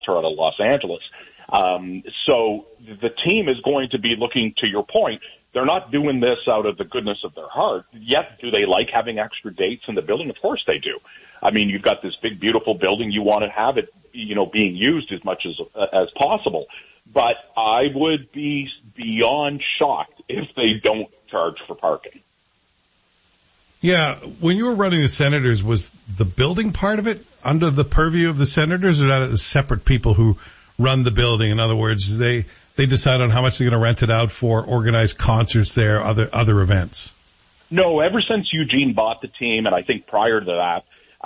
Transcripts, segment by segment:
or out of Los Angeles. So the team is going to be looking, to your point, they're not doing this out of the goodness of their heart. Yet, do they like having extra dates in the building? Of course they do. I mean, you've got this big, beautiful building. You want to have it, being used as much as possible. But I would be beyond shocked if they don't charge for parking. Yeah, when you were running the Senators, was the building part of it under the purview of the Senators, or that is separate people who run the building? In other words, they decide on how much they're going to rent it out for, organize concerts there, other events. No, ever since Eugene bought the team, and I think prior to that,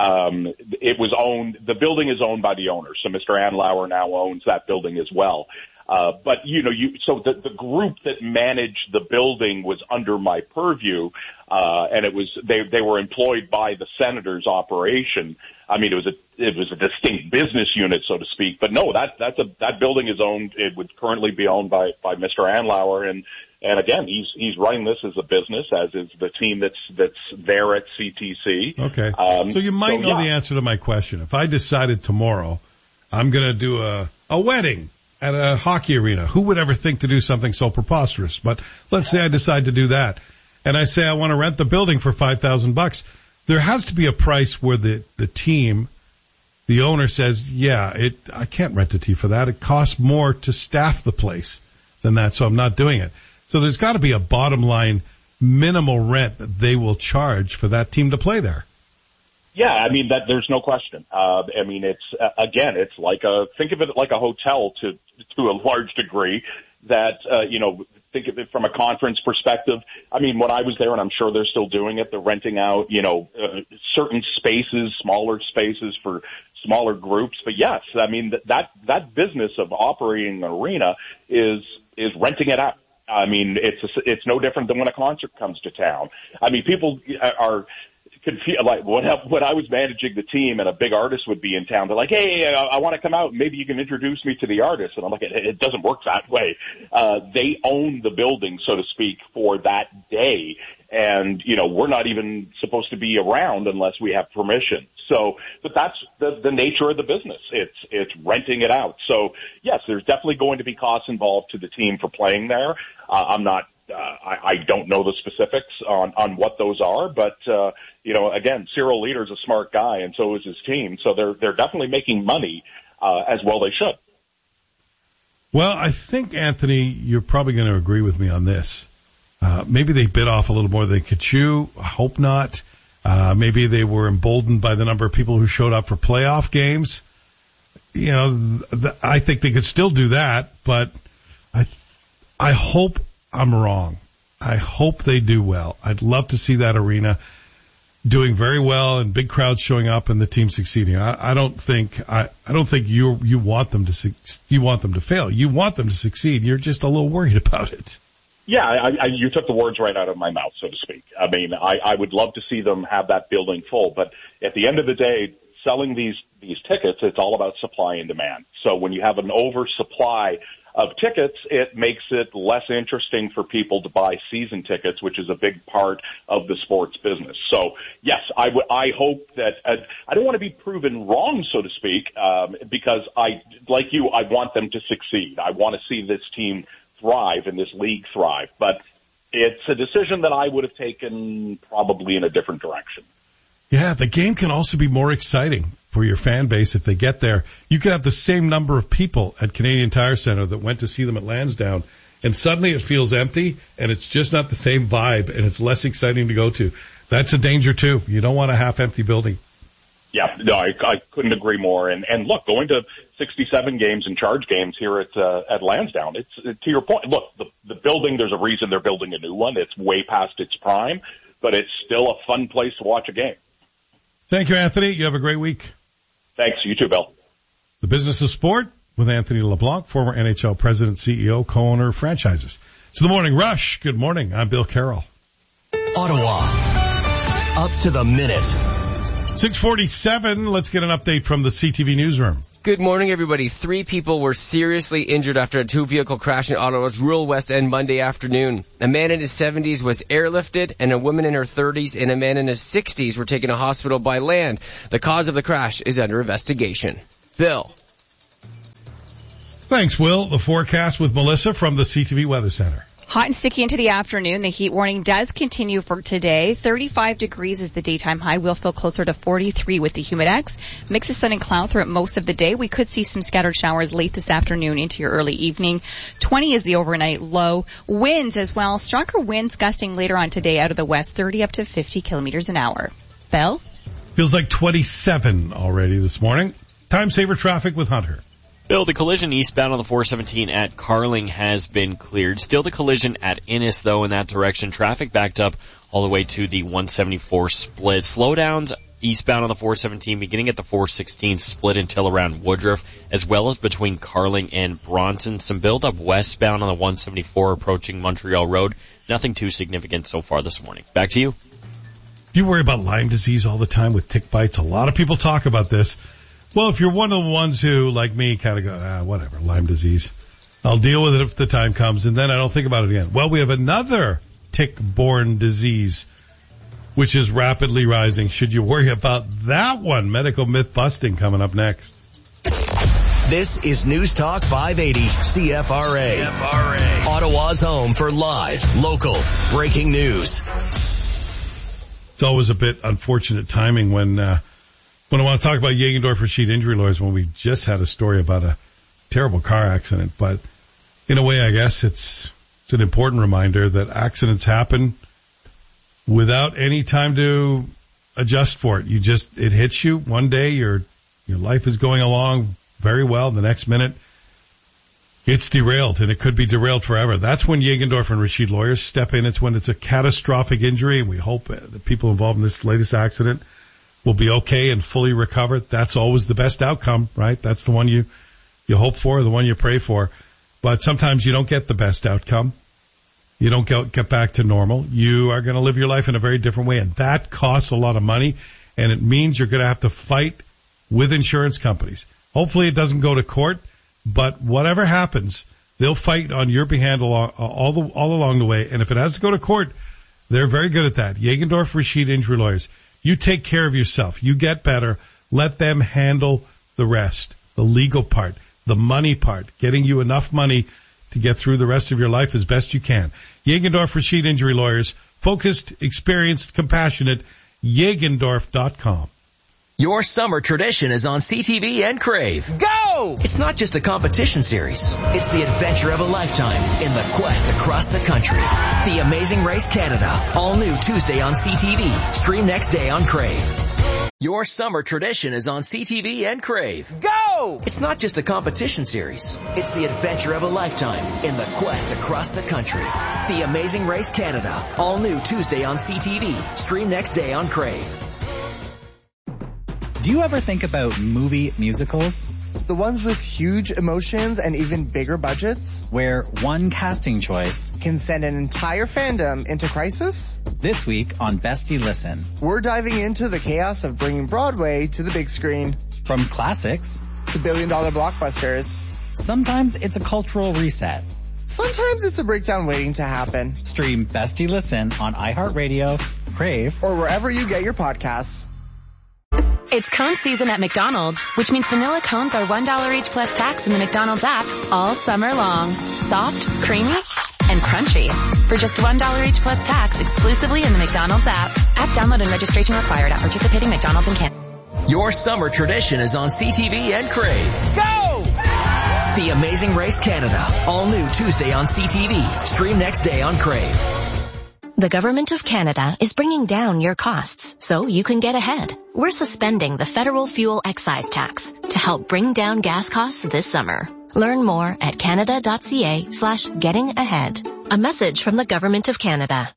it was owned. The building is owned by the owner, so Mr. Andlauer now owns that building as well. But so the group that managed the building was under my purview, and it was they were employed by the Senators operation. I mean, it was a distinct business unit, so to speak. But no, that building is owned. It would currently be owned by Mr. Andlauer, and again, he's running this as a business, as is the team that's there at CTC. Okay. So you might know the answer to my question. If I decided tomorrow I'm going to do a wedding at a hockey arena, who would ever think to do something so preposterous? But let's say I decide to do that, and I say I want to rent the building for $5,000. There has to be a price where the team, the owner says, I can't rent it to you for that. It costs more to staff the place than that, so I'm not doing it. So there's got to be a bottom line minimal rent that they will charge for that team to play there. Yeah, I mean, there's no question. I mean, it's like think of it like a hotel to a large degree that, think of it from a conference perspective. I mean, when I was there, and I'm sure they're still doing it, they're renting out, certain spaces, smaller spaces for smaller groups. But yes, I mean, that business of operating an arena is renting it out. I mean, it's no different than when a concert comes to town. I mean, people are confused. Like when I was managing the team and a big artist would be in town, they're like, "Hey, I want to come out. Maybe you can introduce me to the artist." And I'm like, "It doesn't work that way." They own the building, so to speak, for that day, and we're not even supposed to be around unless we have permission. So, but that's the nature of the business. It's renting it out. So yes, there's definitely going to be costs involved to the team for playing there. I don't know the specifics on what those are, but again, Cyril Leader's a smart guy, and so is his team. So they're definitely making money, as well they should. Well, I think, Anthony, you're probably going to agree with me on this. Maybe they bit off a little more than they could chew. I hope not. Maybe they were emboldened by the number of people who showed up for playoff games. I think they could still do that, but I hope I'm wrong. I hope they do well. I'd love to see that arena doing very well and big crowds showing up and the team succeeding. I don't think you want them to you want them to fail. You want them to succeed. You're just a little worried about it. Yeah, you took the words right out of my mouth, so to speak. I mean, I would love to see them have that building full, but at the end of the day, selling these tickets, it's all about supply and demand. So when you have an oversupply of tickets, it makes it less interesting for people to buy season tickets, which is a big part of the sports business. So yes, I hope that I don't want to be proven wrong, so to speak, because I want them to succeed. I want to see this team thrive and this league thrive, but it's a decision that I would have taken probably in a different direction. Yeah, the game can also be more exciting for your fan base if they get there. You could have the same number of people at Canadian Tire Center that went to see them at Lansdowne, and suddenly it feels empty, and it's just not the same vibe, and it's less exciting to go to. That's a danger, too. You don't want a half-empty building. Yeah, no, I couldn't agree more. And look, going to 67 games and charge games here at Lansdowne, it's to your point. Look, the building, there's a reason they're building a new one. It's way past its prime, but it's still a fun place to watch a game. Thank you, Anthony. You have a great week. Thanks. You too, Bill. The Business of Sport with Anthony LeBlanc, former NHL president, CEO, co-owner of franchises. It's the Morning Rush. Good morning. I'm Bill Carroll. Ottawa, up to the minute. 6:47. Let's get an update from the CTV newsroom. Good morning, everybody. 3 people were seriously injured after a 2-vehicle crash in Ottawa's rural West End Monday afternoon. A man in his 70s was airlifted, and a woman in her 30s and a man in his 60s were taken to hospital by land. The cause of the crash is under investigation. Bill. Thanks, Will. The forecast with Melissa from the CTV Weather Center. Hot and sticky into the afternoon. The heat warning does continue for today. 35 degrees is the daytime high. We'll feel closer to 43 with the humidex. Mix of sun and cloud throughout most of the day. We could see some scattered showers late this afternoon into your early evening. 20 is the overnight low. Winds as well. Stronger winds gusting later on today out of the west, 30 up to 50 kilometers an hour. Bell? Feels like 27 already this morning. Time saver traffic with Hunter. Bill, the collision eastbound on the 417 at Carling has been cleared. Still the collision at Innis, though, in that direction. Traffic backed up all the way to the 174 split. Slowdowns eastbound on the 417 beginning at the 416 split until around Woodruff, as well as between Carling and Bronson. Some build-up westbound on the 174 approaching Montreal Road. Nothing too significant so far this morning. Back to you. Do you worry about Lyme disease all the time with tick bites? A lot of people talk about this. Well, if you're one of the ones who, like me, kind of go, whatever, Lyme disease, I'll deal with it if the time comes, and then I don't think about it again. Well, we have another tick-borne disease, which is rapidly rising. Should you worry about that one? Medical myth busting coming up next. This is News Talk 580 CFRA. Ottawa's home for live, local, breaking news. It's always a bit unfortunate timing when I want to talk about Jägendorf Rashid Injury Lawyers when we just had a story about a terrible car accident. But in a way, I guess it's an important reminder that accidents happen without any time to adjust for it. It hits you one day, your life is going along very well. The next minute, it's derailed, and it could be derailed forever. That's when Jägendorf and Rashid Lawyers step in. It's when it's a catastrophic injury, and we hope the people involved in this latest accident will be okay and fully recover. That's always the best outcome, right? That's the one you hope for, the one you pray for. But sometimes you don't get the best outcome. You don't get back to normal. You are going to live your life in a very different way, and that costs a lot of money, and it means you're going to have to fight with insurance companies. Hopefully it doesn't go to court, but whatever happens, they'll fight on your behalf all along the way. And if it has to go to court, they're very good at that. Jägendorf Rashid Injury Lawyers. You take care of yourself. You get better. Let them handle the rest, the legal part, the money part, getting you enough money to get through the rest of your life as best you can. Jägendorf Rashid Injury Lawyers. Focused, experienced, compassionate. Jägendorf.com. Your summer tradition is on CTV and Crave. Go! It's not just a competition series. It's the adventure of a lifetime in the quest across the country. The Amazing Race Canada. All new Tuesday on CTV. Stream next day on Crave. Your summer tradition is on CTV and Crave. Go! It's not just a competition series. It's the adventure of a lifetime in the quest across the country. The Amazing Race Canada. All new Tuesday on CTV. Stream next day on Crave. Do you ever think about movie musicals? The ones with huge emotions and even bigger budgets? Where one casting choice can send an entire fandom into crisis? This week on Bestie Listen. We're diving into the chaos of bringing Broadway to the big screen. From classics to billion-dollar blockbusters. Sometimes it's a cultural reset. Sometimes it's a breakdown waiting to happen. Stream Bestie Listen on iHeartRadio, Crave, or wherever you get your podcasts. It's cone season at McDonald's, which means vanilla cones are $1 each plus tax in the McDonald's app all summer long. Soft, creamy, and crunchy. For just $1 each plus tax exclusively in the McDonald's app. App download and registration required at participating McDonald's in Canada. Your summer tradition is on CTV and Crave. Go! The Amazing Race Canada. All new Tuesday on CTV. Stream next day on Crave. The Government of Canada is bringing down your costs so you can get ahead. We're suspending the federal fuel excise tax to help bring down gas costs this summer. Learn more at canada.ca/getting-ahead. A message from the Government of Canada.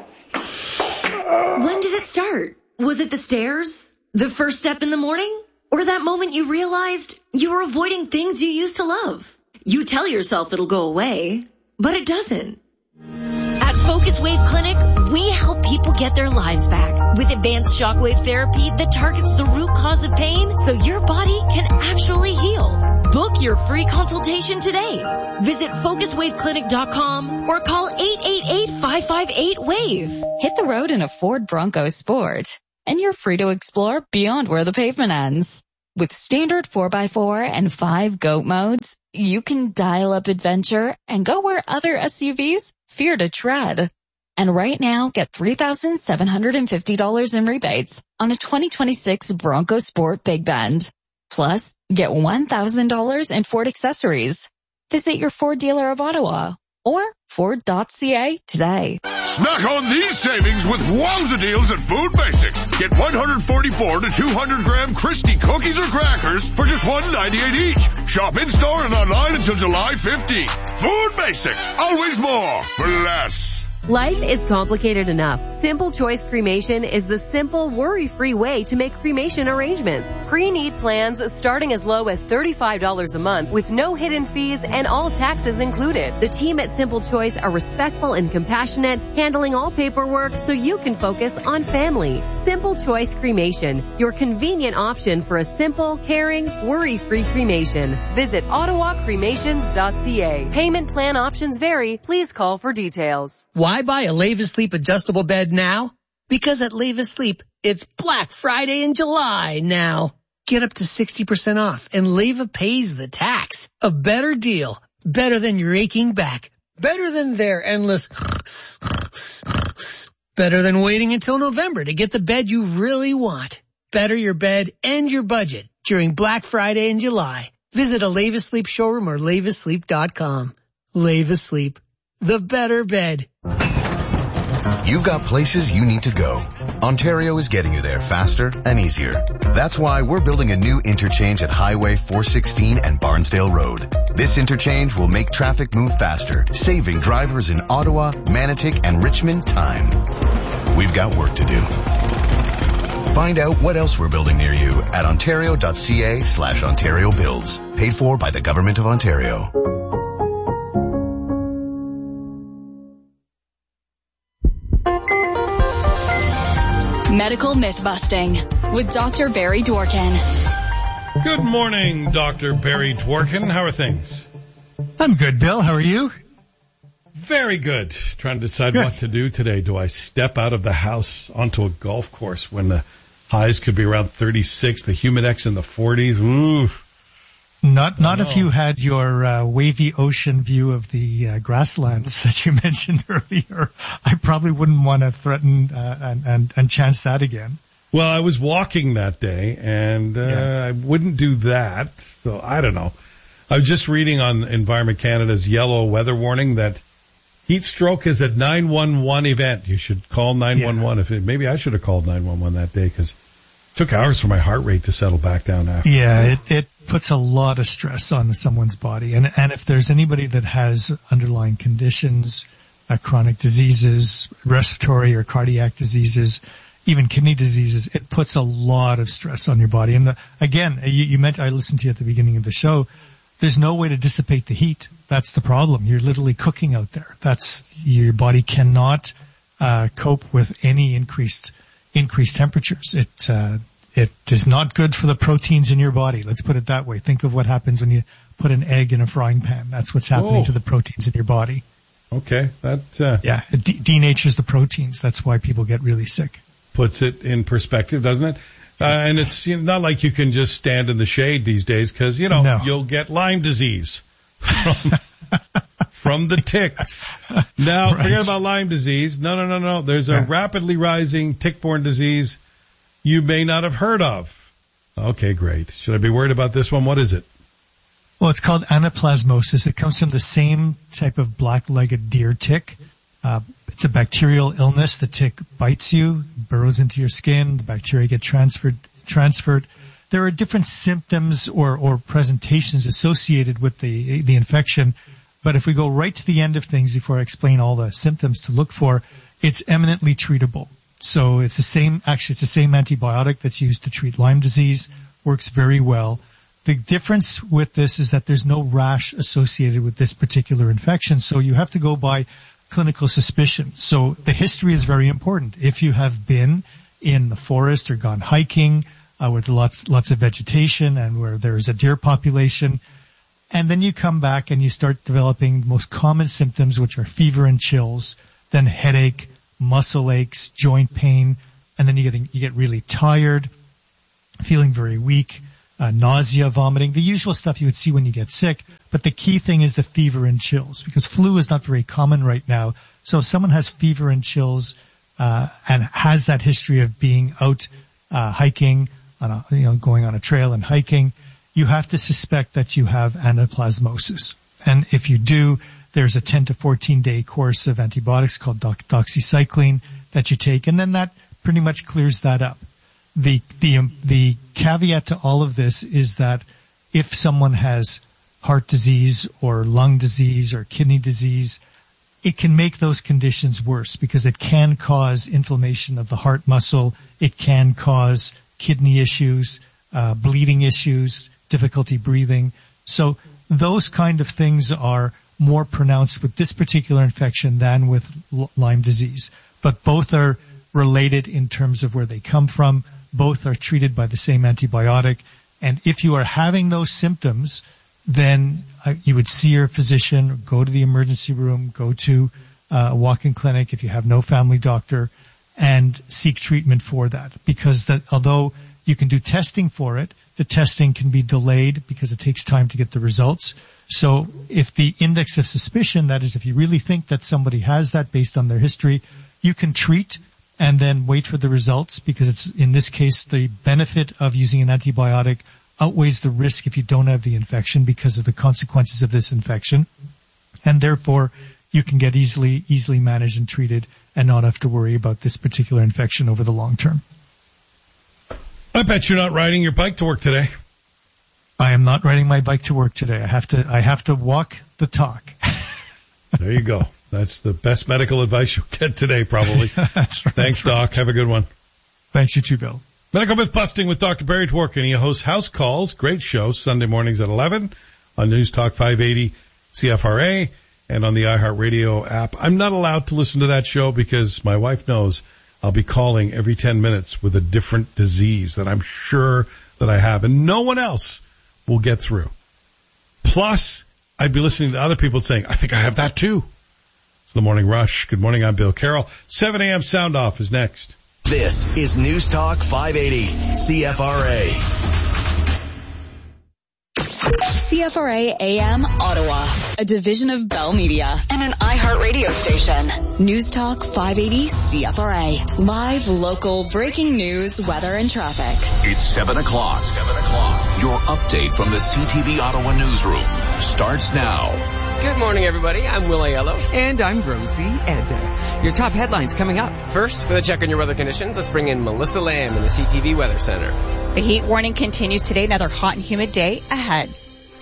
When did it start? Was it the stairs? The first step in the morning? Or that moment you realized you were avoiding things you used to love? You tell yourself it'll go away, but it doesn't. At Focus Wave Clinic, we help people get their lives back with advanced shockwave therapy that targets the root cause of pain so your body can actually heal. Book your free consultation today. Visit FocusWaveClinic.com or call 888-558-WAVE. Hit the road in a Ford Bronco Sport, and you're free to explore beyond where the pavement ends. With standard 4x4 and 5 GOAT modes, you can dial up adventure and go where other SUVs fear to tread. And right now, get $3,750 in rebates on a 2026 Bronco Sport Big Bend. Plus, get $1,000 in Ford accessories. Visit your Ford dealer of Ottawa or Ford.ca today. Snack on these savings with wowza deals at Food Basics. Get 144 to 200 gram Christie cookies or crackers for just $1.98 each. Shop in-store and online until July 15th. Food Basics. Always more for less. Life is complicated enough. Simple Choice Cremation is the simple, worry-free way to make cremation arrangements. Pre-need plans starting as low as $35 a month with no hidden fees and all taxes included. The team at Simple Choice are respectful and compassionate, handling all paperwork so you can focus on family. Simple Choice Cremation, your convenient option for a simple, caring, worry-free cremation. Visit ottawacremations.ca. Payment plan options vary. Please call for details. Why buy a Leva Sleep adjustable bed now? Because at Leva Sleep, it's Black Friday in July now. Get up to 60% off and Leva pays the tax. A better deal. Better than your aching back. Better than their endless better than waiting until November to get the bed you really want. Better your bed and your budget during Black Friday in July. Visit a Leva Sleep showroom or levasleep.com. Leva Sleep. The better bed. You've got places you need to go. Ontario is getting you there faster and easier. That's why we're building a new interchange at Highway 416 and Barnsdale Road. This interchange will make traffic move faster, saving drivers in Ottawa, Manotick, and Richmond time. We've got work to do. Find out what else we're building near you at ontario.ca/Ontario Builds. Paid for by the Government of Ontario. Medical Myth-Busting with Dr. Barry Dworkin. Good morning, Dr. Barry Dworkin. How are things? I'm good, Bill. How are you? Very good. Trying to decide what to do today. Do I step out of the house onto a golf course when the highs could be around 36, the humidex in the 40s? Ooh. Not if you had your wavy ocean view of the grasslands that you mentioned earlier. I probably wouldn't want to threaten and chance that again. Well, I was walking that day, and I wouldn't do that. So I don't know. I was just reading on Environment Canada's yellow weather warning that heat stroke is a 911 event. You should call 911. Maybe I should have called 911 that day because it took hours for my heart rate to settle back down after. Yeah, it puts a lot of stress on someone's body. And if there's anybody that has underlying conditions, chronic diseases, respiratory or cardiac diseases, even kidney diseases, it puts a lot of stress on your body. And again, you meant, I listened to you at the beginning of the show, there's no way to dissipate the heat. That's the problem. You're literally cooking out there. Your body cannot cope with any increased temperatures. It is not good for the proteins in your body. Let's put it that way. Think of what happens when you put an egg in a frying pan. That's what's happening to the proteins in your body. Okay. It denatures the proteins. That's why people get really sick. Puts it in perspective, doesn't it? And it's not like you can just stand in the shade these days because, you'll get Lyme disease from the ticks. Now, forget about Lyme disease. No. There's a rapidly rising tick-borne disease you may not have heard of. Okay, great. Should I be worried about this one? What is it? Well, it's called anaplasmosis. It comes from the same type of black-legged deer tick. It's a bacterial illness. The tick bites you, burrows into your skin. The bacteria get transferred. There are different symptoms or presentations associated with the infection. But if we go right to the end of things before I explain all the symptoms to look for, it's eminently treatable. So it's the same antibiotic that's used to treat Lyme disease, works very well. The difference with this is that there's no rash associated with this particular infection, so you have to go by clinical suspicion. So the history is very important. If you have been in the forest or gone hiking where there's lots of vegetation and where there is a deer population, and then you come back and you start developing the most common symptoms, which are fever and chills, then headache, muscle aches, joint pain, and then you get really tired, feeling very weak, nausea, vomiting, the usual stuff you would see when you get sick. But the key thing is the fever and chills, because flu is not very common right now. So if someone has fever and chills and has that history of being out hiking, going on a trail and hiking, you have to suspect that you have anaplasmosis. And if you do, there's a 10 to 14 day course of antibiotics called doxycycline that you take, and then that pretty much clears that up. The caveat to all of this is that if someone has heart disease or lung disease or kidney disease, it can make those conditions worse because it can cause inflammation of the heart muscle. It can cause kidney issues, bleeding issues, difficulty breathing. So those kind of things are more pronounced with this particular infection than with Lyme disease. But both are related in terms of where they come from. Both are treated by the same antibiotic. And if you are having those symptoms, then you would see your physician, go to the emergency room, go to a walk-in clinic if you have no family doctor, and seek treatment for that. Because although you can do testing for it, the testing can be delayed because it takes time to get the results. So if the index of suspicion, that is if you really think that somebody has that based on their history, you can treat and then wait for the results, because it's, in this case, the benefit of using an antibiotic outweighs the risk if you don't have the infection because of the consequences of this infection. And therefore, you can get easily managed and treated and not have to worry about this particular infection over the long term. I bet you're not riding your bike to work today. I am not riding my bike to work today. I have to walk the talk. There you go. That's the best medical advice you'll get today, probably. That's right. Thanks, Doc. Have a good one. Thanks, you too, Bill. Medical Myth Busting with Dr. Barry Dworkin. He hosts House Calls, great show, Sunday mornings at 11 on News Talk 580 CFRA and on the iHeartRadio app. I'm not allowed to listen to that show because my wife knows I'll be calling every 10 minutes with a different disease that I'm sure that I have, and no one else will get through. Plus, I'd be listening to other people saying, I think I have that too. It's the Morning Rush. Good morning, I'm Bill Carroll. 7 a.m. Sound Off is next. This is News Talk 580 CFRA. CFRA AM Ottawa, a division of Bell Media and an iHeartRadio station. News Talk 580 CFRA. Live, local, breaking news, weather, and traffic. It's 7 o'clock. Your update from the CTV Ottawa newsroom starts now. Good morning, everybody. I'm Will Aiello. And I'm Rosie Ed. Your top headlines coming up. First, with a check on your weather conditions, let's bring in Melissa Lamb in the CTV Weather Center. The heat warning continues today. Another hot and humid day ahead.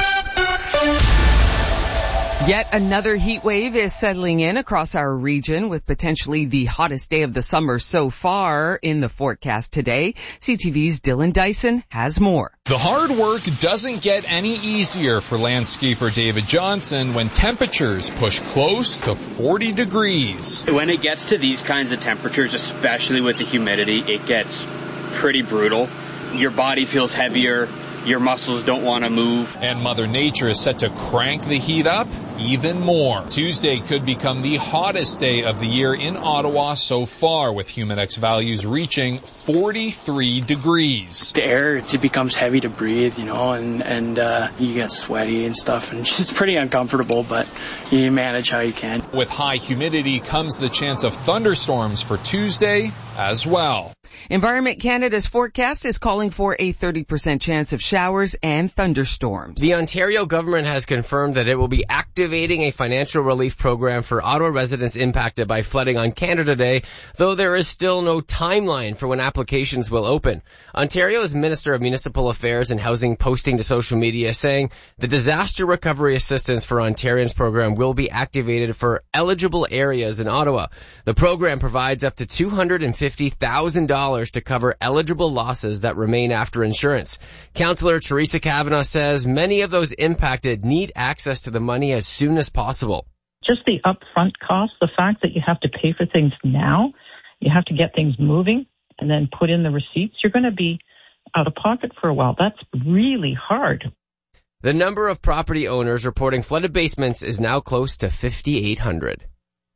Yet another heat wave is settling in across our region with potentially the hottest day of the summer so far in the forecast today. CTV's Dylan Dyson has more. The hard work doesn't get any easier for landscaper David Johnson when temperatures push close to 40 degrees. When it gets to these kinds of temperatures, especially with the humidity, it gets pretty brutal. Your body feels heavier. Your muscles don't want to move. And Mother Nature is set to crank the heat up even more. Tuesday could become the hottest day of the year in Ottawa so far, with Humidex values reaching 43 degrees. The air, it becomes heavy to breathe, and you get sweaty and stuff, and it's pretty uncomfortable, but you manage how you can. With high humidity comes the chance of thunderstorms for Tuesday as well. Environment Canada's forecast is calling for a 30% chance of showers and thunderstorms. The Ontario government has confirmed that it will be activating a financial relief program for Ottawa residents impacted by flooding on Canada Day, though there is still no timeline for when applications will open. Ontario's Minister of Municipal Affairs and Housing posting to social media saying the Disaster Recovery Assistance for Ontarians program will be activated for eligible areas in Ottawa. The program provides up to $250,000 to cover eligible losses that remain after insurance. Councillor Teresa Kavanagh says many of those impacted need access to the money as soon as possible. Just the upfront cost, the fact that you have to pay for things now, you have to get things moving and then put in the receipts, you're going to be out of pocket for a while. That's really hard. The number of property owners reporting flooded basements is now close to 5,800.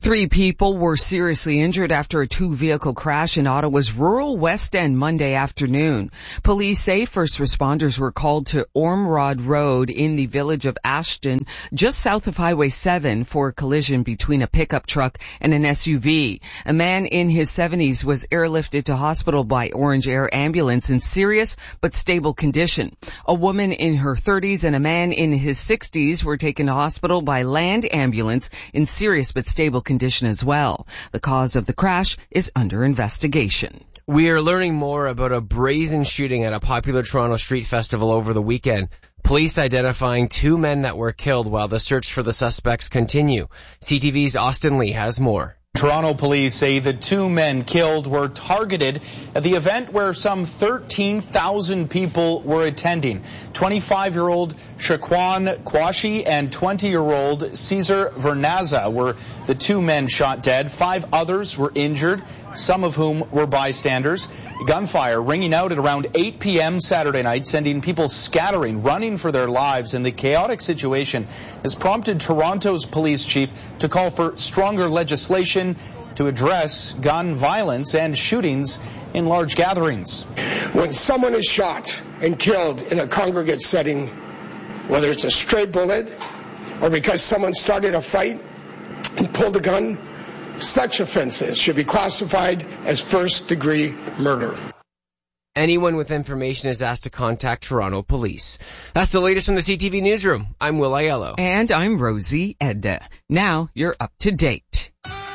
3 people were seriously injured after a 2-vehicle crash in Ottawa's rural West End Monday afternoon. Police say first responders were called to Ormrod Road in the village of Ashton, just south of Highway 7, for a collision between a pickup truck and an SUV. A man in his 70s was airlifted to hospital by Orange Air ambulance in serious but stable condition. A woman in her 30s and a man in his 60s were taken to hospital by Land Ambulance in serious but stable condition as well. The cause of the crash is under investigation. We are learning more about a brazen shooting at a popular Toronto street festival over the weekend. Police identifying 2 men that were killed while the search for the suspects continue. CTV's Austin Lee has more. Toronto police say the 2 men killed were targeted at the event where some 13,000 people were attending. 25-year-old Shaquan Kwashi and 20-year-old Cesar Vernaza were the 2 men shot dead. 5 others were injured, some of whom were bystanders. Gunfire ringing out at around 8 p.m. Saturday night, sending people scattering, running for their lives, and the chaotic situation has prompted Toronto's police chief to call for stronger legislation to address gun violence and shootings in large gatherings. When someone is shot and killed in a congregate setting, whether it's a stray bullet or because someone started a fight and pulled a gun, such offenses should be classified as first-degree murder. Anyone with information is asked to contact Toronto Police. That's the latest from the CTV Newsroom. I'm Will Aiello. And I'm Rosie Edda. Now you're up to date.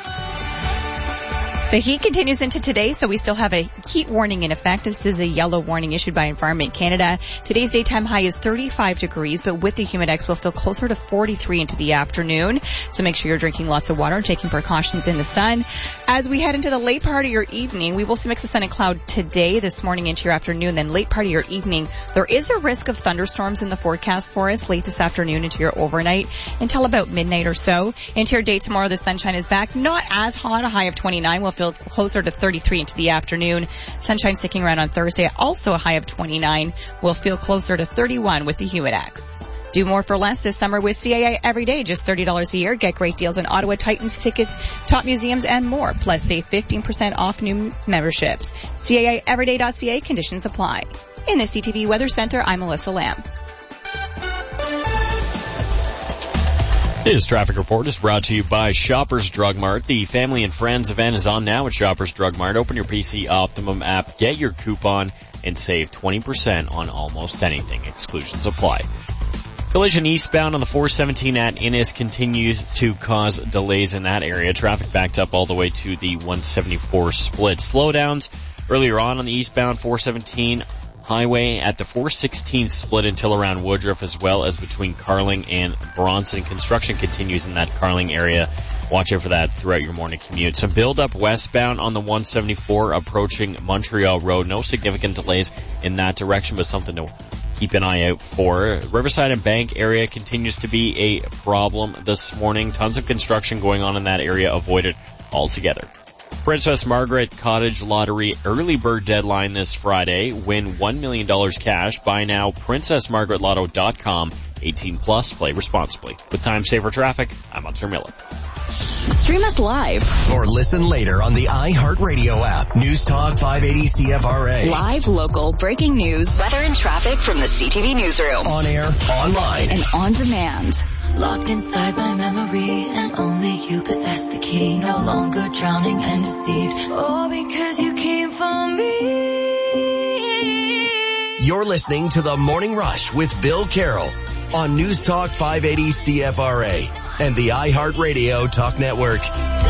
The heat continues into today, so we still have a heat warning in effect. This is a yellow warning issued by Environment Canada. Today's daytime high is 35 degrees, but with the Humidex, we'll feel closer to 43 into the afternoon. So make sure you're drinking lots of water and taking precautions in the sun. As we head into the late part of your evening, we will see mix of sun and cloud today, this morning into your afternoon. Then late part of your evening, there is a risk of thunderstorms in the forecast for us late this afternoon into your overnight until about midnight or so. Into your day tomorrow, the sunshine is back. Not as hot, a high of 29. We'll feel closer to 33 into the afternoon. Sunshine sticking around on Thursday, also a high of 29. We'll feel closer to 31 with the Humidex. Do more for less this summer with CAA every day, just $30 a year. Get great deals on Ottawa Titans tickets, top museums, and more. Plus, save 15% off new memberships. CAAeveryday.ca, conditions apply. In the CTV Weather Center, I'm Melissa Lamb. This traffic report is brought to you by Shoppers Drug Mart. The Family and Friends event is on now at Shoppers Drug Mart. Open your PC Optimum app, get your coupon, and save 20% on almost anything. Exclusions apply. Collision eastbound on the 417 at Innis continues to cause delays in that area. Traffic backed up all the way to the 174 split. Slowdowns earlier on the eastbound 417 highway at the 416 split until around Woodruff, as well as between Carling and Bronson. Construction continues in that Carling area. Watch out for that throughout your morning commute. Some build up westbound on the 174 approaching Montreal Road. No significant delays in that direction, but something to keep an eye out for. Riverside and Bank area continues to be a problem this morning. Tons of construction going on in that area. Avoid it altogether. Princess Margaret Cottage Lottery early bird deadline this Friday. Win $1 million cash. Buy now, PrincessMargaretLotto.com. 18 plus. Play responsibly. With time saver traffic, I'm Hunter Miller. Stream us live or listen later on the iHeartRadio app. News Talk 580 CFRA. Live, local, breaking news, weather and traffic from the CTV Newsroom. On air, online, and on demand. Locked inside my memory, and only you possess the key. No longer drowning and deceived. Oh, because you came for me. You're listening to The Morning Rush with Bill Carroll on News Talk 580 CFRA and the iHeartRadio Talk Network.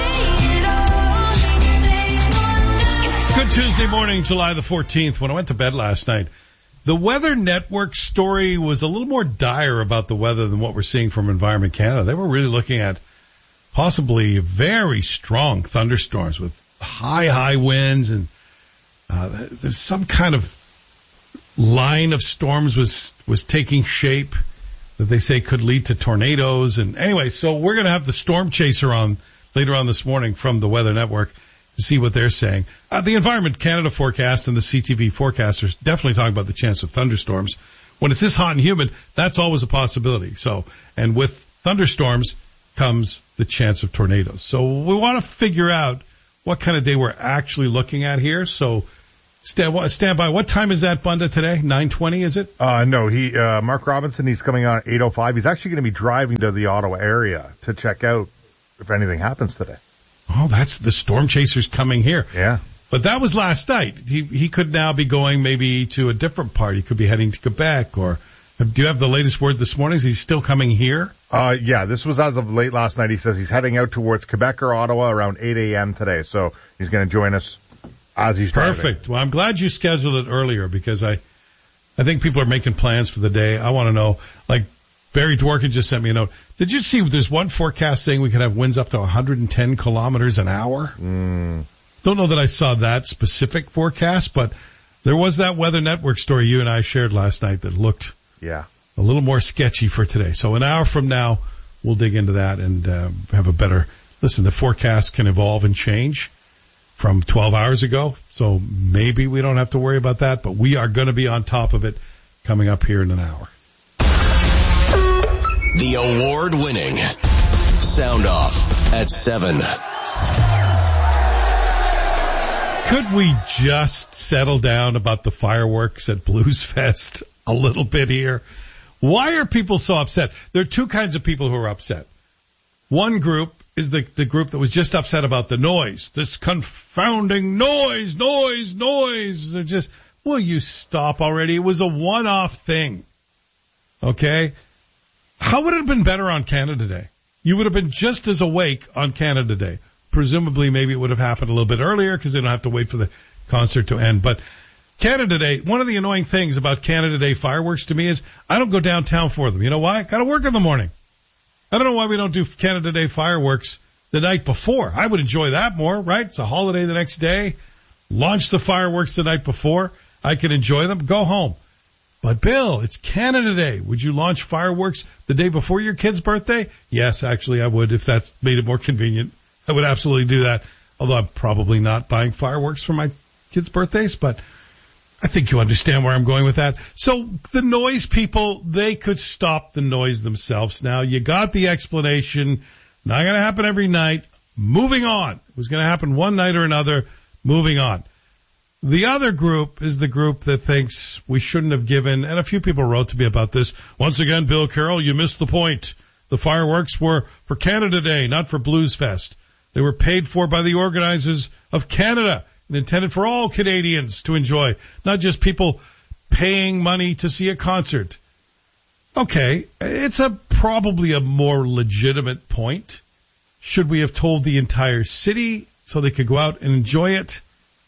Good Tuesday morning, July the 14th. When I went to bed last night, the Weather Network story was a little more dire about the weather than what we're seeing from Environment Canada. They were really looking at possibly very strong thunderstorms with high winds, and there's some kind of line of storms was taking shape that they say could lead to tornadoes. And anyway, so we're going to have the storm chaser on later on this morning from the Weather Network to see what they're saying. The Environment Canada forecast and the CTV forecasters definitely talking about the chance of thunderstorms. When it's this hot and humid, that's always a possibility. So, and with thunderstorms, comes the chance of tornadoes. So we want to figure out what kind of day we're actually looking at here. So stand by. What time is that, Bunda, today? 9:20, is it? No, Mark Robinson, he's coming on at 8:05. He's actually going to be driving to the Ottawa area to check out if anything happens today. Oh, that's the storm chasers coming here. Yeah. But that was last night. He could now be going maybe to a different part. He could be heading to Quebec, or do you have the latest word this morning? Is he still coming here? Yeah, this was as of late last night. He says he's heading out towards Quebec or Ottawa around 8 a.m. today. So he's going to join us as he's driving. Perfect. Well, I'm glad you scheduled it earlier because I think people are making plans for the day. I want to know, like Barry Dworkin just sent me a note. Did you see there's one forecast saying we could have winds up to 110 kilometers an hour? Don't know that I saw that specific forecast, but there was that Weather Network story you and I shared last night that looked a little more sketchy for today. So an hour from now, we'll dig into that and have a better listen. The forecast can evolve and change from 12 hours ago, so maybe we don't have to worry about that, but we are going to be on top of it coming up here in an hour. The award-winning Sound Off at 7. Could we just settle down about the fireworks at Blues Fest a little bit here? Why are people so upset? There are two kinds of people who are upset. One group is the group that was just upset about the noise. This confounding noise. They're just, will you stop already? It was a one-off thing. Okay? How would it have been better on Canada Day? You would have been just as awake on Canada Day. Presumably, maybe it would have happened a little bit earlier because they don't have to wait for the concert to end. But Canada Day, one of the annoying things about Canada Day fireworks to me is I don't go downtown for them. You know why? Got to work in the morning. I don't know why we don't do Canada Day fireworks the night before. I would enjoy that more, right? It's a holiday the next day. Launch the fireworks the night before. I can enjoy them. Go home. But Bill, it's Canada Day. Would you launch fireworks the day before your kid's birthday? Yes, actually I would if that's made it more convenient. I would absolutely do that. Although I'm probably not buying fireworks for my kids' birthdays, but I think you understand where I'm going with that. So the noise people, they could stop the noise themselves now. You got the explanation. Not going to happen every night. Moving on. It was going to happen one night or another. Moving on. The other group is the group that thinks we shouldn't have given, and a few people wrote to me about this. Once again, Bill Carroll, you missed the point. The fireworks were for Canada Day, not for Blues Fest. They were paid for by the organizers of Canada and intended for all Canadians to enjoy, not just people paying money to see a concert. Okay, it's probably a more legitimate point. Should we have told the entire city so they could go out and enjoy it?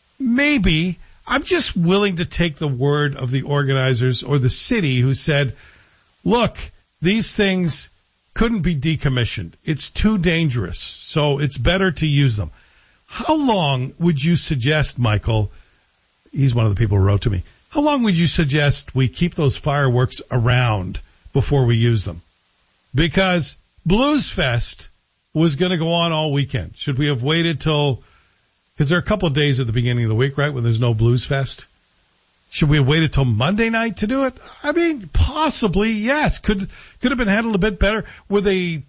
Maybe. I'm just willing to take the word of the organizers or the city who said, look, these things couldn't be decommissioned. It's too dangerous, so it's better to use them. How long would you suggest, Michael, he's one of the people who wrote to me, how long would you suggest we keep those fireworks around before we use them? Because Blues Fest was going to go on all weekend. Should we have waited till, because there are a couple of days at the beginning of the week, right, when there's no Blues Fest? Should we have waited till Monday night to do it? I mean, possibly, yes. Could have been handled a bit better. Were they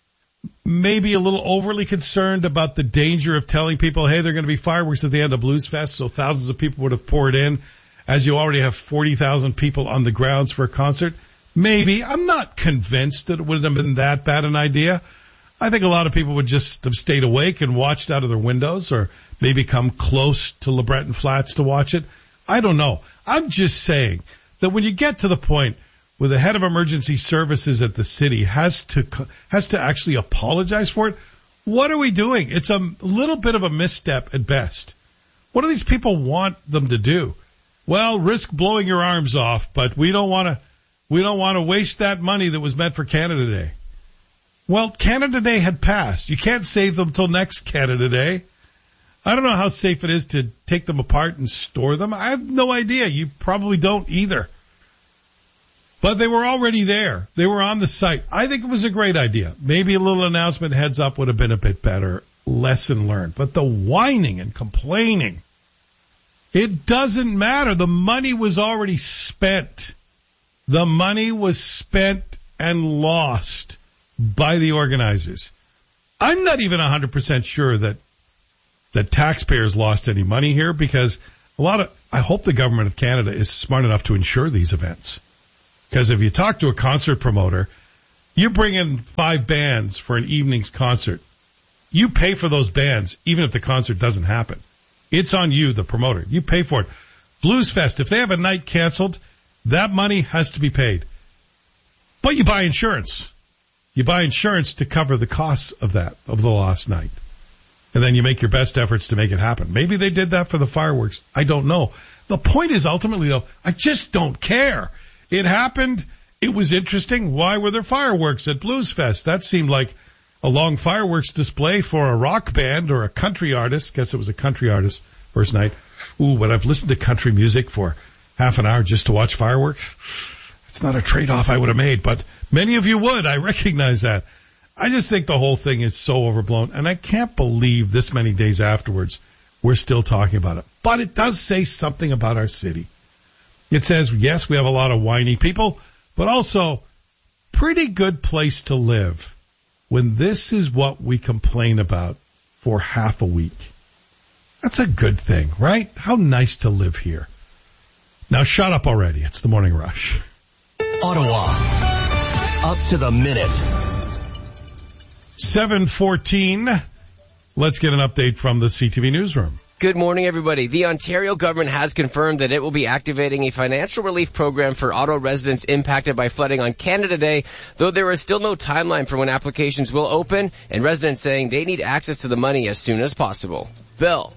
maybe a little overly concerned about the danger of telling people, hey, there are going to be fireworks at the end of Blues Fest, so thousands of people would have poured in, as you already have 40,000 people on the grounds for a concert? Maybe. I'm not convinced that it would have been that bad an idea. I think a lot of people would just have stayed awake and watched out of their windows, or maybe come close to LeBreton Flats to watch it. I don't know. I'm just saying that when you get to the point where the head of emergency services at the city has to actually apologize for it, what are we doing? It's a little bit of a misstep at best. What do these people want them to do? Well, risk blowing your arms off, but we don't want to waste that money that was meant for Canada Day. Well, Canada Day had passed. You can't save them till next Canada Day. I don't know how safe it is to take them apart and store them. I have no idea. You probably don't either. But they were already there. They were on the site. I think it was a great idea. Maybe a little announcement heads up would have been a bit better. Lesson learned. But the whining and complaining, it doesn't matter. The money was already spent. The money was spent and lost. by the organizers. I'm not even 100% sure that taxpayers lost any money here, because I hope the government of Canada is smart enough to insure these events. Because if you talk to a concert promoter, you bring in 5 bands for an evening's concert. You pay for those bands, even if the concert doesn't happen. It's on you, the promoter. You pay for it. Blues Fest, if they have a night canceled, that money has to be paid. But you buy insurance. You buy insurance to cover the costs of the lost night. And then you make your best efforts to make it happen. Maybe they did that for the fireworks. I don't know. The point is, ultimately, though, I just don't care. It happened. It was interesting. Why were there fireworks at Blues Fest? That seemed like a long fireworks display for a rock band or a country artist. Guess it was a country artist first night. Ooh, but I've listened to country music for half an hour just to watch fireworks. It's not a trade-off I would have made, but many of you would. I recognize that. I just think the whole thing is so overblown, and I can't believe this many days afterwards we're still talking about it. But it does say something about our city. It says, yes, we have a lot of whiny people, but also pretty good place to live when this is what we complain about for half a week. That's a good thing, right? How nice to live here. Now shut up already. It's the Morning Rush. Ottawa, up to the minute. 7:14. Let's get an update from the CTV newsroom. Good morning, everybody. The Ontario government has confirmed that it will be activating a financial relief program for Ottawa residents impacted by flooding on Canada Day, though there is still no timeline for when applications will open, and residents saying they need access to the money as soon as possible. Bill.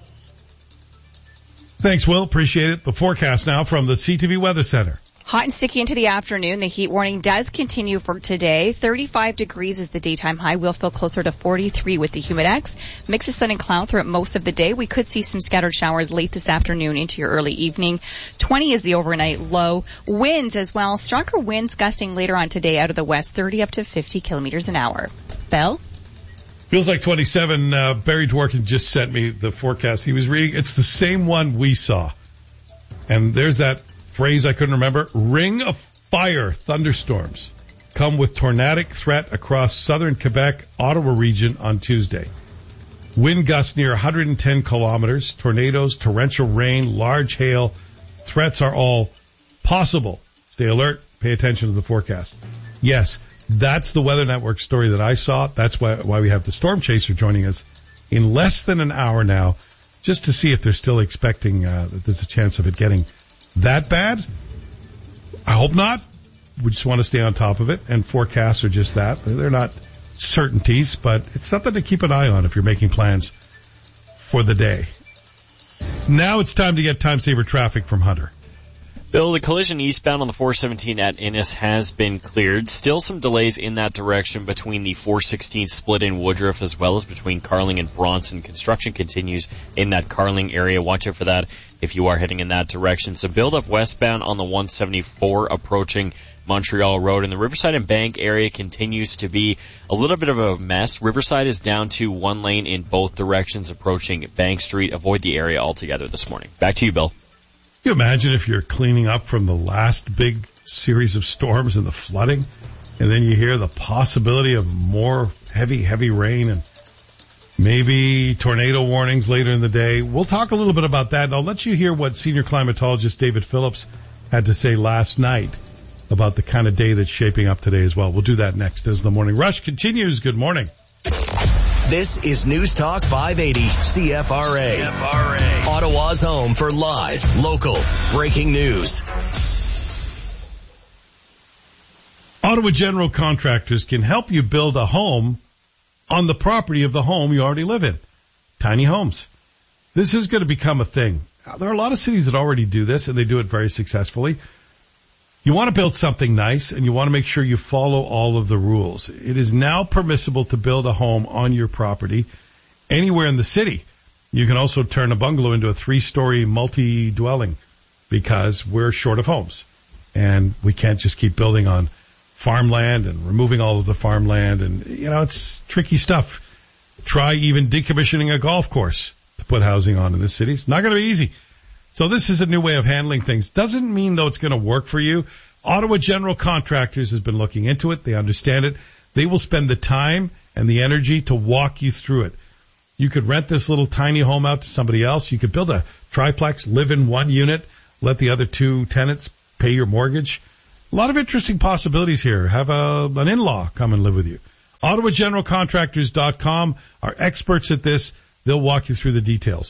Thanks, Will. Appreciate it. The forecast now from the CTV Weather Center. Hot and sticky into the afternoon. The heat warning does continue for today. 35 degrees is the daytime high. We'll feel closer to 43 with the humidex. Mix of sun and cloud throughout most of the day. We could see some scattered showers late this afternoon into your early evening. 20 is the overnight low. Winds as well. Stronger winds gusting later on today out of the west, 30 up to 50 kilometers an hour. Bell? Feels like 27. Barry Dworkin just sent me the forecast he was reading. It's the same one we saw. And there's that phrase I couldn't remember. Ring of fire thunderstorms come with tornadic threat across southern Quebec, Ottawa region on Tuesday. Wind gusts near 110 kilometers, tornadoes, torrential rain, large hail. Threats are all possible. Stay alert. Pay attention to the forecast. Yes, that's the Weather Network story that I saw. That's why we have the Storm Chaser joining us in less than an hour now, just to see if they're still expecting that there's a chance of it getting that bad. I hope not. We just want to stay on top of it, and forecasts are just that. They're not certainties, but it's something to keep an eye on if you're making plans for the day. Now it's time to get time-saver traffic from Hunter. Bill, the collision eastbound on the 417 at Innis has been cleared. Still some delays in that direction between the 416 split in Woodruff as well as between Carling and Bronson. Construction continues in that Carling area. Watch out for that if you are heading in that direction. So build up westbound on the 174 approaching Montreal Road, and the Riverside and Bank area continues to be a little bit of a mess. Riverside is down to one lane in both directions approaching Bank Street. Avoid the area altogether this morning. Back to you, Bill. Can you imagine if you're cleaning up from the last big series of storms and the flooding, and then you hear the possibility of more heavy rain and maybe tornado warnings later in the day? We'll talk a little bit about that, and I'll let you hear what senior climatologist David Phillips had to say last night about the kind of day that's shaping up today as well. We'll do that next as the Morning Rush continues. Good morning. This is News Talk 580 CFRA. Ottawa's home for live, local, breaking news. Ottawa General Contractors can help you build a home on the property of the home you already live in. Tiny homes. This is going to become a thing. There are a lot of cities that already do this, and they do it very successfully. You want to build something nice, and you want to make sure you follow all of the rules. It is now permissible to build a home on your property anywhere in the city. You can also turn a bungalow into a 3-story multi-dwelling because we're short of homes. And we can't just keep building on farmland and removing all of the farmland. And, it's tricky stuff. Try even decommissioning a golf course to put housing on in this city. It's not going to be easy. So this is a new way of handling things. Doesn't mean, though, it's going to work for you. Ottawa General Contractors has been looking into it. They understand it. They will spend the time and the energy to walk you through it. You could rent this little tiny home out to somebody else. You could build a triplex, live in one unit, let the other two tenants pay your mortgage. A lot of interesting possibilities here. Have an in-law come and live with you. OttawaGeneralContractors.com are experts at this. They'll walk you through the details.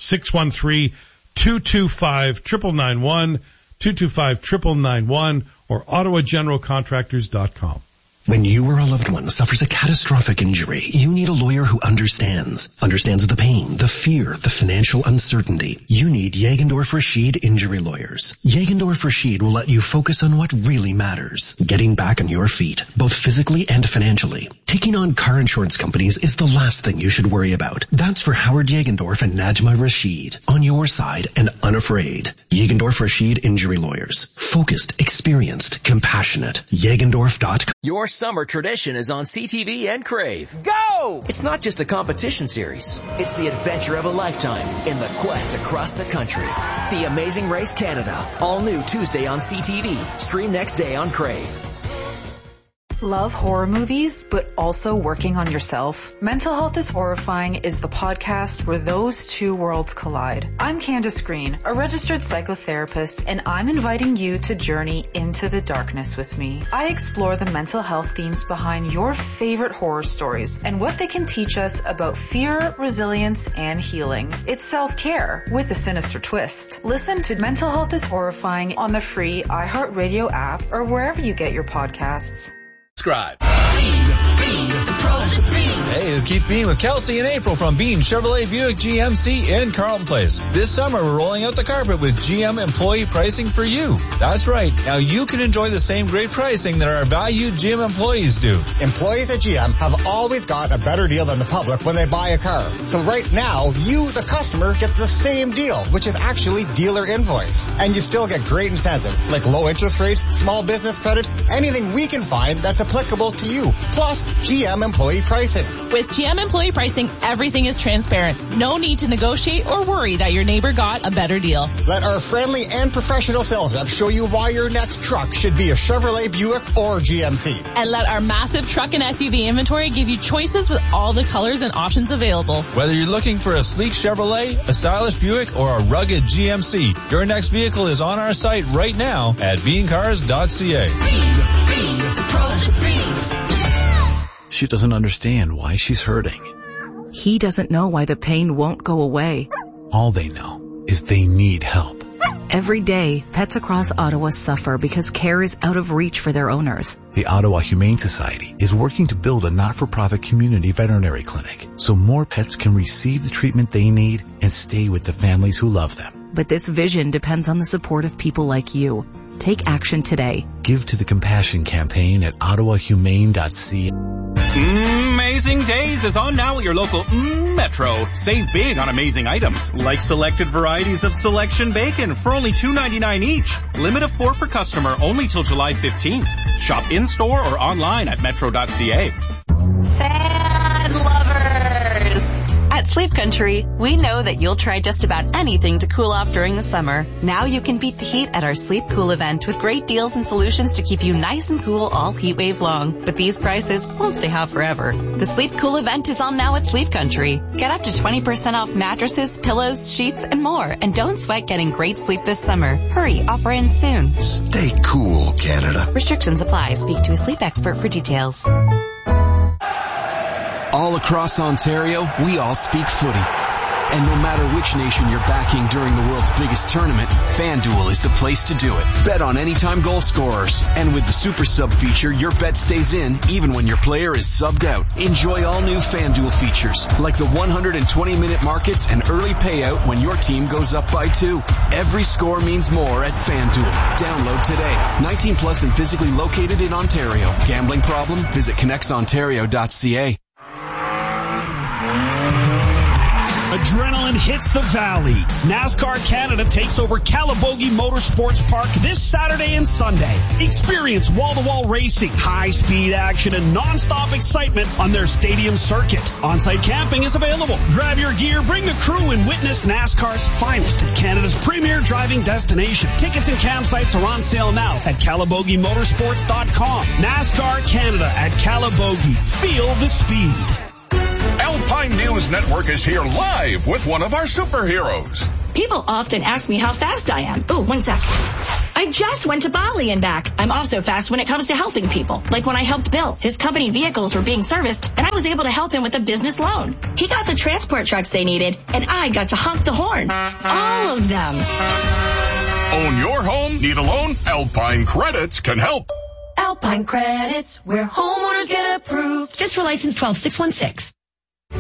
613-225-9991, 225-9991, or OttawaGeneralContractors.com. When you or a loved one suffers a catastrophic injury, you need a lawyer who understands the pain, the fear, the financial uncertainty. You need Jagendorf Rashid Injury Lawyers. Jagendorf Rashid will let you focus on what really matters, getting back on your feet, both physically and financially. Taking on car insurance companies is the last thing you should worry about. That's for Howard Jagendorf and Najma Rashid. On your side and unafraid. Jagendorf Rashid Injury Lawyers. Focused, experienced, compassionate. Jagendorf.com. Your summer tradition is on CTV and Crave. Go! It's not just a competition series. It's the adventure of a lifetime in the quest across the country. The Amazing Race Canada. All new Tuesday on CTV. Stream next day on Crave. Love horror movies, but also working on yourself? Mental Health is Horrifying is the podcast where those two worlds collide. I'm Candace Green, a registered psychotherapist, and I'm inviting you to journey into the darkness with me. I explore the mental health themes behind your favorite horror stories and what they can teach us about fear, resilience, and healing. It's self-care with a sinister twist. Listen to Mental Health is Horrifying on the free iHeartRadio app or wherever you get your podcasts. Subscribe. Hey, it's Keith Bean with Kelsey and April from Bean Chevrolet Buick GMC in Carlton Place. This summer, we're rolling out the carpet with GM employee pricing for you. That's right. Now you can enjoy the same great pricing that our valued GM employees do. Employees at GM have always got a better deal than the public when they buy a car. So right now, you, the customer, get the same deal, which is actually dealer invoice. And you still get great incentives like low interest rates, small business credits, anything we can find that's applicable to you. Plus, GM employee pricing. With GM employee pricing, everything is transparent. No need to negotiate or worry that your neighbor got a better deal. Let our friendly and professional sales reps show you why your next truck should be a Chevrolet Buick or GMC. And let our massive truck and SUV inventory give you choices with all the colors and options available. Whether you're looking for a sleek Chevrolet, a stylish Buick, or a rugged GMC, your next vehicle is on our site right now at beancars.ca. She doesn't understand why she's hurting. He doesn't know why the pain won't go away. All they know is they need help. Every day, pets across Ottawa suffer because care is out of reach for their owners. The Ottawa Humane Society is working to build a not-for-profit community veterinary clinic so more pets can receive the treatment they need and stay with the families who love them. But this vision depends on the support of people like you. Take action today. Give to the Compassion Campaign at ottawahumane.ca. Amazing Days is on now at your local Metro. Save big on amazing items, like selected varieties of Selection Bacon for only $2.99 each. Limit of 4 per customer only till July 15th. Shop in-store or online at metro.ca. Fan lovers! At Sleep Country, we know that you'll try just about anything to cool off during the summer. Now you can beat the heat at our Sleep Cool event with great deals and solutions to keep you nice and cool all heat wave long. But these prices won't stay hot forever. The Sleep Cool event is on now at Sleep Country. Get up to 20% off mattresses, pillows, sheets, and more. And don't sweat getting great sleep this summer. Hurry, offer ends soon. Stay cool, Canada. Restrictions apply. Speak to a sleep expert for details. All across Ontario, we all speak footy. And no matter which nation you're backing during the world's biggest tournament, FanDuel is the place to do it. Bet on anytime goal scorers. And with the Super Sub feature, your bet stays in even when your player is subbed out. Enjoy all new FanDuel features, like the 120-minute markets and early payout when your team goes up by 2. Every score means more at FanDuel. Download today. 19 plus and physically located in Ontario. Gambling problem? Visit connectsontario.ca. A adrenaline hits the valley. NASCAR Canada takes over Calabogie Motorsports Park this Saturday and Sunday. Experience wall-to-wall racing, high-speed action, and non-stop excitement on their stadium circuit. On-site camping is available. Grab your gear, bring the crew, and witness NASCAR's finest at Canada's premier driving destination. Tickets and campsites are on sale now at CalabogieMotorsports.com. NASCAR Canada at Calabogie. Feel the speed. Alpine News Network is here live with one of our superheroes. People often ask me how fast I am. Oh, 1 sec. I just went to Bali and back. I'm also fast when it comes to helping people. Like when I helped Bill. His company vehicles were being serviced, and I was able to help him with a business loan. He got the transport trucks they needed, and I got to honk the horn. All of them. Own your home? Need a loan? Alpine Credits can help. Alpine Credits, where homeowners get approved. Just for license 12616.